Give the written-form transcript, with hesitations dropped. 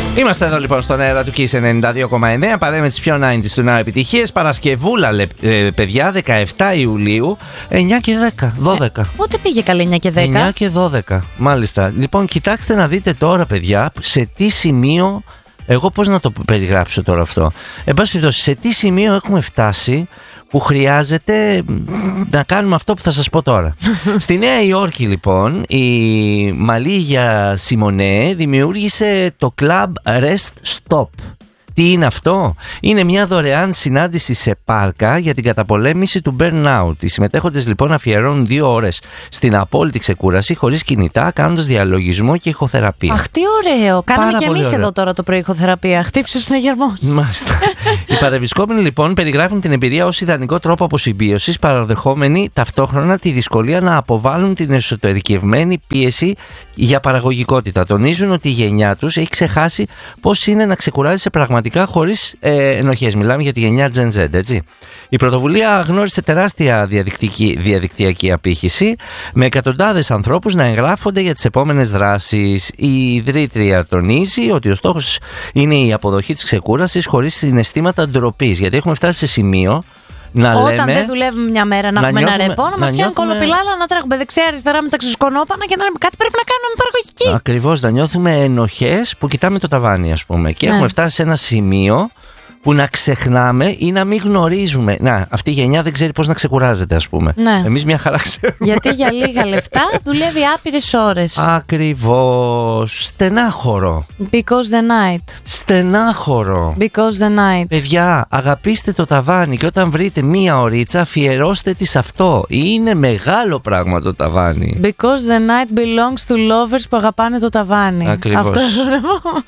Είμαστε εδώ λοιπόν στον αέρα του Kiss 92,9. Παρέα με τις πιο 90's του Now επιτυχίες. Παρασκευούλα, παιδιά, 17 Ιουλίου, 9 και 10, 12. Πότε πήγε καλή 9 και 10? 9 και 12, μάλιστα. Λοιπόν, κοιτάξτε να δείτε τώρα, παιδιά, σε τι σημείο. Εγώ πώς να το περιγράψω τώρα αυτό. Εν πάση περιπτώσει, σε τι σημείο έχουμε φτάσει που χρειάζεται να κάνουμε αυτό που θα σας πω τώρα. Στη Νέα Υόρκη λοιπόν η Μαλίγια Σιμονέ δημιούργησε το Club Rest Stop. Τι είναι αυτό? Είναι μια δωρεάν συνάντηση σε πάρκα για την καταπολέμηση του burnout. Οι συμμετέχοντες λοιπόν αφιερώνουν 2 ώρες στην απόλυτη ξεκούραση, χωρίς κινητά, κάνοντας διαλογισμό και ηχοθεραπεία. Αχ, τι ωραίο! Κάναμε και εμείς εδώ τώρα το πρωί ηχοθεραπεία. Χτύψε ο συναγερμός. Μάλιστα. Οι παρευρισκόμενοι λοιπόν περιγράφουν την εμπειρία ως ιδανικό τρόπο αποσυμπίωσης, παραδεχόμενοι ταυτόχρονα τη δυσκολία να αποβάλουν την εσωτερικευμένη πίεση για παραγωγικότητα. Τονίζουν ότι η γενιά τους έχει ξεχάσει πώς είναι να ξεκουράζει σε πραγματικά χωρίς ενοχές. Μιλάμε για τη γενιά Gen Z, έτσι. Η πρωτοβουλία γνώρισε τεράστια διαδικτυακή απήχηση, με εκατοντάδες ανθρώπους να εγγράφονται για τις επόμενες δράσεις. Η ιδρύτρια τονίζει ότι ο στόχος είναι η αποδοχή της ξεκούρασης χωρίς συναισθήματα ντροπής, γιατί έχουμε φτάσει σε σημείο να όταν δεν δουλεύουμε μια μέρα να έχουμε ένα ρεπό, να μας πιάνουν κολοπηλάλα, να τρέχουμε δεξιά-αριστερά με τα ξεσκονόπανα και να λέμε κάτι πρέπει να κάνουμε παραγωγική. Ακριβώς, να νιώθουμε ενοχές που κοιτάμε το ταβάνι, ας πούμε. Και έχουμε φτάσει σε ένα σημείο που να ξεχνάμε ή να μην γνωρίζουμε. Να, αυτή η γενιά δεν ξέρει πώς να ξεκουράζεται, ας πούμε. Ναι. Εμείς μια χαρά ξέρουμε. Γιατί για λίγα λεφτά δουλεύει άπειρες ώρες. Ακριβώς. Στενάχωρο. Because the night. Στενάχωρο. Because the night. Παιδιά, αγαπήστε το ταβάνι και όταν βρείτε μία ωρίτσα, αφιερώστε τη σε αυτό. Είναι μεγάλο πράγμα το ταβάνι. Because the night belongs to lovers που αγαπάνε το ταβάνι. Ακριβώς. Αυτό